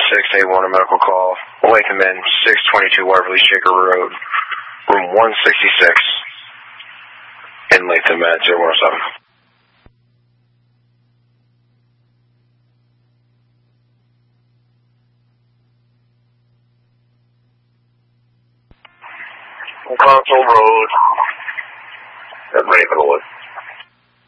681, a medical call. Latham Inn, 622 Waverly Shaker Road, room 166 in Latham at 0107. Console Road at Ravenwood.